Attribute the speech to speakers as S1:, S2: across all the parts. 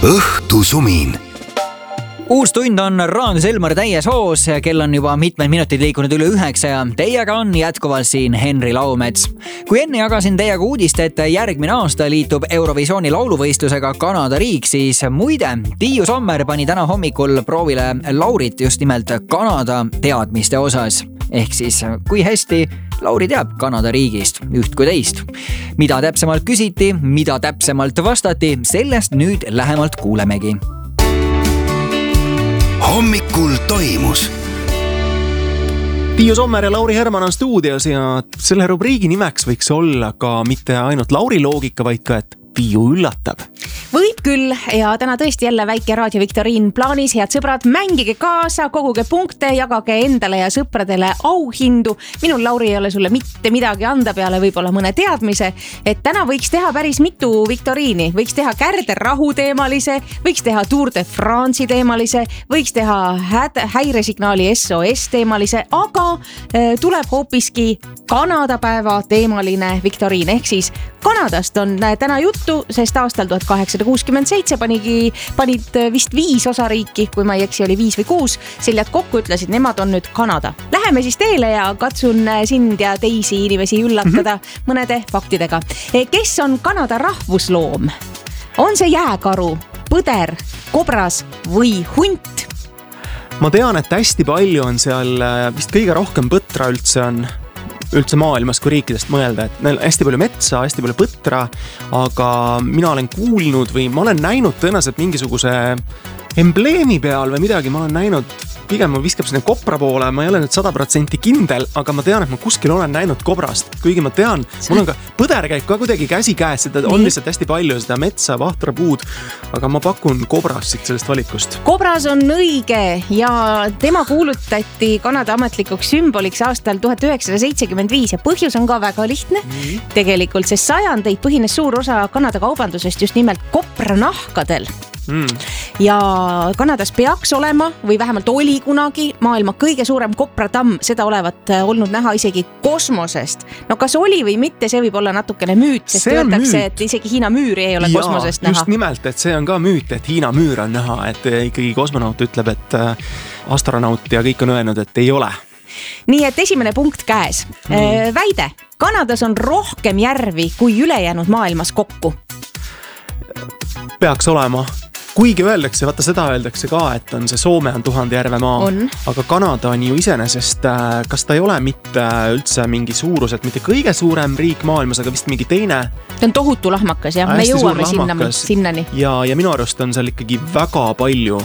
S1: Õhtusumin. Uus tund on Raadio Selmar täies hoos, kell on juba mitmed minutid liikunud üle 9 ja teiega on jätkuvalt siin Henri Laumets. Kui enne jagasin teiega uudist, et järgmine aasta liitub Eurovisiooni lauluvõistlusega Kanada riik, siis muide, Tiiu Sommer pani täna hommikul proovile Laurit just nimelt Kanada teadmiste osas. Ehk siis, kui hästi Lauri teab Kanada riigist üht kui teist. Mida täpsemalt küsiti, mida täpsemalt vastati, sellest nüüd lähemalt kuulemegi.
S2: Hommikul toimus.
S3: Tiiu Sommer ja Lauri Herman on stuudios ja selle rubriigi nimeks võiks olla ka mitte ainult Lauri loogika, vaid ka, et Tiiu üllatab.
S4: Võib küll ja täna tõesti jälle väike raadioviktoriin plaanis. Head sõbrad, mängige kaasa, koguge punkte, jagage endale ja sõpradele auhindu. Minul, Lauri, ei ole sulle mitte midagi anda peale võib-olla mõne teadmise, et täna võiks teha päris mitu viktoriini. Võiks teha Kärder-Rahu teemalise, võiks teha Tour de France'i teemalise, võiks teha häiresignaali SOS teemalise, aga tuleb hoopiski Kanada päeva teemaline viktoriin. Ehk siis Kanadast on täna juttu, sest aastal 1867 panid vist 5 osariiki, kui ma ei eksi, oli 5 või 6, seljad kokku ütlesid, nemad on nüüd Kanada. Läheme siis teele ja katsun sind ja teisi inimesi üllatada mõnede faktidega. Kes on Kanada rahvusloom? On see jääkaru, põder, kobras või hunt?
S3: Ma tean, et hästi palju on seal, vist kõige rohkem põtra üldse maailmas, kui riikidest mõelda, et neil hästi palju metsa, hästi palju põtra, aga mina olen kuulnud või ma olen näinud tõenäoliselt mingisuguse embleemi peal või midagi, ma olen näinud, pigem ma viskab sinna kopra poole, ma ei ole nüüd 100% kindel, aga ma tean, et ma kuskil olen näinud kobrast, kuigi ma tean, mul on ka põder käib ka kuidagi käsi käes, seda on lihtsalt hästi palju seda metsa, vahtra puud, aga ma pakun kobrast siit sellest valikust.
S4: Kobras on õige ja tema kuulutati Kanada ametlikuks sümboliks aastal 1975 ja põhjus on ka väga lihtne. Tegelikult see sajandeid põhines suur osa Kanada kaubandusest just nimelt kopranahkadel. Ja Kanadas peaks olema või vähemalt oli kunagi maailma kõige suurem kopratamm, seda olevat olnud näha isegi kosmosest. No kas oli või mitte, see võib olla natukene müüt, sest öeldakse, et isegi Hiina müüri ei ole kosmosest näha.
S3: Just nimelt, et see on ka müüt, et Hiina müür on näha, et ikkagi kosmonaut ütleb, et astronaut ja kõik on öelnud, et ei ole.
S4: Nii et esimene punkt käes. Väide, Kanadas on rohkem järvi kui ülejäänud maailmas kokku.
S3: Peaks olema. Kuigi öeldakse, vaata seda öeldakse ka, et on see Soome on 1000 järve maa, aga Kanada on ju iseenesest, kas ta ei ole mitte üldse mingi suuruselt, mitte kõige suurem riik maailmas, aga vist mingi teine.
S4: Ta on tohutu lahmakas ja me jõuame sinnani.
S3: Ja minu arust on seal ikkagi väga palju,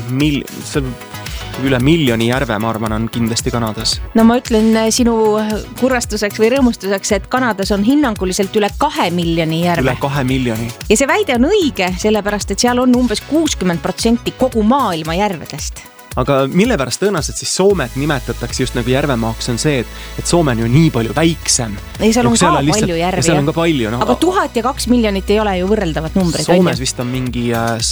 S3: üle miljoni järve, ma arvan, on kindlasti Kanadas.
S4: No ma ütlen sinu kurvastuseks või rõõmustuseks, et Kanadas on hinnanguliselt üle 2 miljoni järve.
S3: Üle 2 miljoni.
S4: Ja see väide on õige, sellepärast, et seal on umbes 60% kogu maailma järvedest.
S3: Aga mille pärast tõenäoliselt siis Soomet nimetatakse just nagu järvemaaks on see, et Soome on ju nii palju väiksem.
S4: Ja seal on ka palju järvi.
S3: Seal on ka palju.
S4: Aga 1000 ja 2 miljonit ei ole ju võrreldavat numbrid.
S3: Soomes vist on mingi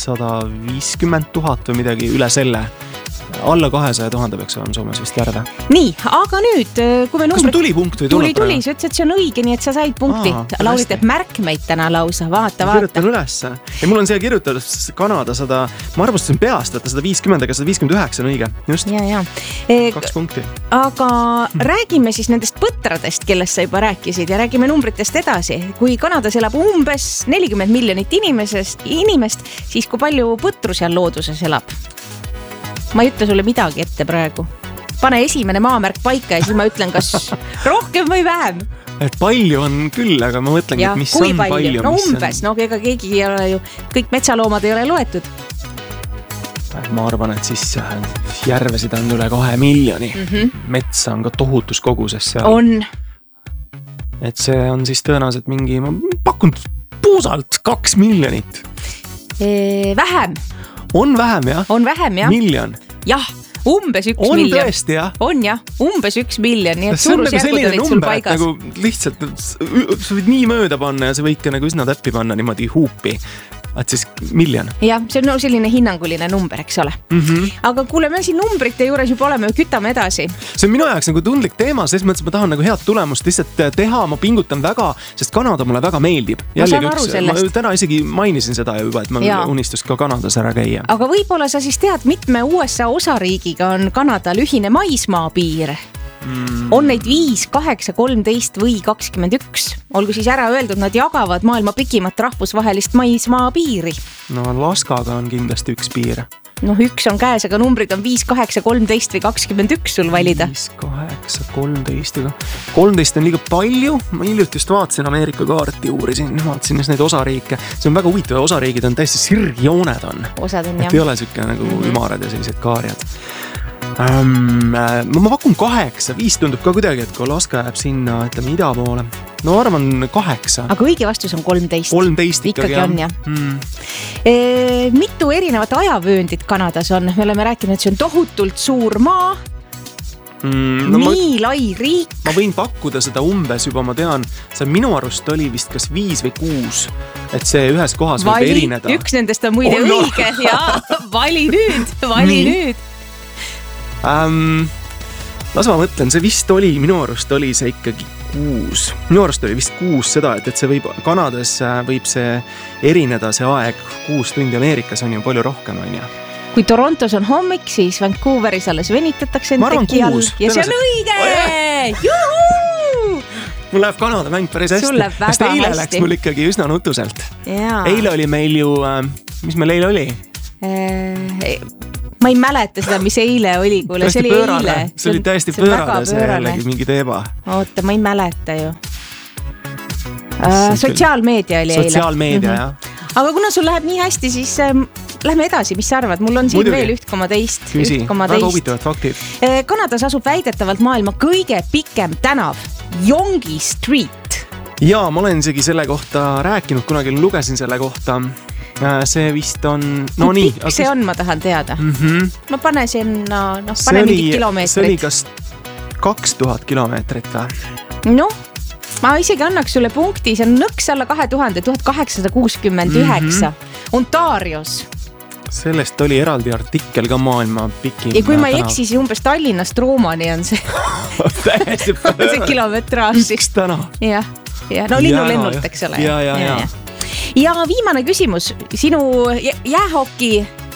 S3: 150 000 või midagi üle selle. Alla 200 000 peaks olema Soomes vist järve.
S4: Nii, aga nüüd, kui me
S3: numbrid... Kas mul tuli punkt või tuleb?
S4: Tuli, sa ütlesid, et see on õige, nii et sa said punkti. Lauri teeb märkmeid täna lausa, vaata.
S3: Kirjutan ülesse. Ja mul on siia kirjutatud Kanada 100, ma arvustasin peast, et 150, aga 159 on õige. Just.
S4: Ja.
S3: 2 punkti.
S4: Aga räägime siis nendest põtradest, kellest sa juba rääkisid ja räägime numbritest edasi. Kui Kanadas elab umbes 40 miljonit inimest, siis kui palju põtru seal looduses elab? Ma ei ütle sulle midagi ette praegu. Pane esimene maamärk paika ja siis ma ütlen, kas rohkem või vähem.
S3: Et palju on küll, aga ma mõtlengi, et mis on palju.
S4: No umbes, ega keegi ei ole ju, kõik metsaloomad ei ole loetud.
S3: Ma arvan, et siis järvesid on üle 2 miljoni. Metsa on ka tohutus koguses seal.
S4: On.
S3: Et see on siis tõenäoliselt mingi, ma pakun puusalt 2 miljonit.
S4: Vähem.
S3: On vähem, jah?
S4: On vähem, jah.
S3: Miljon?
S4: Jah, umbes 1 miljon.
S3: On tõesti, jah?
S4: On, jah, umbes 1 miljon. Nii et
S3: see on nagu selline number,
S4: et
S3: nagu lihtsalt sa võid nii mööda panna ja sa võid ka nagu üsna täppi panna niimoodi huupi. et siis miljon.
S4: jah, see on selline hinnanguline number, eks ole. Aga kuule, me siin numbrite juures juba oleme, kütame edasi.
S3: See on minu jaoks nagu tundlik teema, selles mõttes ma tahan nagu head tulemust lihtsalt teha, ma pingutan väga, sest Kanada mulle väga meeldib.
S4: Ma saan aru sellest.
S3: Ma täna isegi mainisin seda juba, et ma unistus ka Kanadas ära käia.
S4: Aga võib-olla sa siis tead, mitme USA osariigiga on Kanadal ühine maismaapiir? On neid 5, 8, 13 või 21. Olgu siis ära öeldud, nad jagavad maailma pikimat rahvusvahelist maismaapiiri.
S3: No Alaskaga on kindlasti üks piir.
S4: Noh, üks on käes, aga numbrid on 5, 8, 13 või 21 sul valida.
S3: 5, 8, 13. 13 on liiga palju. Ma hiljuti just vaatasin Ameerika kaarti, vaatasin neid osariike. See on väga huvitav, osariigid on täiesti sirgjooned on.
S4: Osad on,
S3: jah. Et ei ole siuke nagu ümarad ja sellised kaarjad. Ma pakun 8, 5 tundub ka kuidagi, et kui Alaska jääb sinna, ütleme ida poole. No arvan 8.
S4: Aga õige vastus on 13.
S3: 13
S4: ikkagi on, jah. Mitu erinevat ajavööndit Kanadas on? Me oleme rääkinud, et see on tohutult suur maa. Nii lai riik.
S3: Ma võin pakkuda seda umbes juba, ma tean, see minu arust oli vist kas 5 või 6, et see ühes kohas võib erineda.
S4: Üks nendest on muide õige. Ja, vali nüüd.
S3: Las ma mõtlen, see vist oli, minu arust oli see ikkagi 6. Minu arust oli vist 6 seda, et see võib, Kanadas võib see erineda see aeg 6 tundi, Ameerikas on ju palju rohkem, on ju.
S4: Kui Torontos on hommik, siis Vancouveris alles venitatakse
S3: ma arvan 6.
S4: Ja see on õige! Juhu!
S3: Mul läheb Kanada mäng päris hästi.
S4: Sul läheb väga hästi.
S3: Eile läks mul ikkagi üsna nutuselt.
S4: Jaa.
S3: Eile oli meil ju, mis meil eile oli?
S4: Ma ei mäleta seda, mis eile oli, kuule, see oli eile.
S3: See oli täiesti pöörane, see jällegi mingi teema.
S4: Oota, ma ei mäleta ju. Sotsiaalmeedia oli eile.
S3: Sotsiaalmeedia, jah.
S4: Aga kuna sul läheb nii hästi, siis lähme edasi, mis sa arvad? Mul on siin veel 1,10.
S3: Küsi, väga huvitavad faktid.
S4: Kanadas asub väidetavalt maailma kõige pikem tänav, Yonge Street.
S3: Jaa, ma olen isegi selle kohta rääkinud, kunagi lugesin selle kohta. See vist on... No nii.
S4: Pikk see on, ma tahan teada. Ma pane sinna, pane mingi kilomeetrit.
S3: See oli kas 2000 kilomeetrit või?
S4: Noh, ma isegi annaks sulle punkti, see on nõks alla 2000, 1869. Ontarios.
S3: Sellest oli eraldi artikkel ka maailma pikim.
S4: Ja kui ma ei eksi, siis umbes Tallinnast Roomani on see.
S3: Täiesti pöörane.
S4: See kilometraaž.
S3: Üks täna.
S4: Ja, no linnulennult, eks ole. Ja viimane küsimus, sinu jäähoki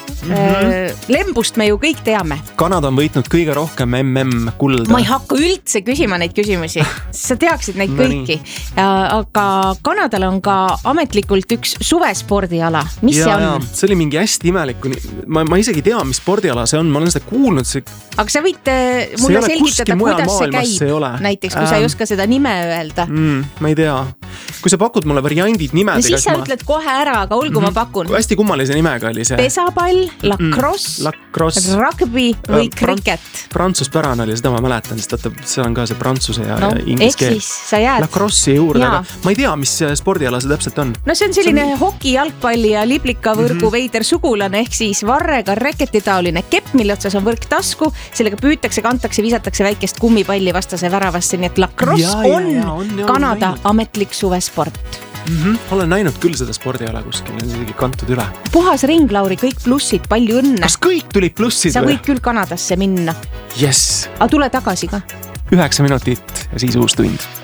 S4: lembust me ju kõik teame.
S3: Kanada on võitnud kõige rohkem MM-kulda.
S4: Ma ei hakka üldse küsima neid küsimusi, sa teaksid neid kõiki. Aga Kanadal on ka ametlikult üks suvespordiala. Mis see on?
S3: See oli mingi hästi imelik. Ma isegi tea, mis spordiala see on, ma olen seda kuulnud.
S4: Aga sa võid mulle selgitada, kuidas see käib. Näiteks, kui sa ei oska seda nime öelda.
S3: Ma ei tea. Kui sa pakud mulle variandid nimedega.
S4: Siis sa ütled kohe ära, aga olgu ma pakun.
S3: Hästi kummalise nimega oli see.
S4: Pesapall, lacrosse, rugby või cricket.
S3: Prantsuspärane oli, seda ma mäletan, sest see on ka see prantsuse ja inglise keel.
S4: Ehk siis sa jääd.
S3: Lacrosse'i juurde, aga ma ei tea, mis spordiala see täpselt on.
S4: No see on selline hoki, jalgpalli ja liblikavõrgu veider sugulane, ehk siis varrega reketitaoline kepp, mille otsas on võrk tasku, sellega püütakse, kantakse, visatakse väikest kummipalli vastase väravasse, nii et lacrosse on Kanada ametlik suvesport.
S3: Olen näinud küll seda spordiala kuskil, on isegi kantud üle.
S4: Puhas ring, Lauri, kõik plussid, palju õnne.
S3: Kas kõik tulid plussid?
S4: Sa võid küll Kanadasse minna.
S3: Yes.
S4: Aga tule tagasi ka.
S3: 9 minutit ja siis uus tund.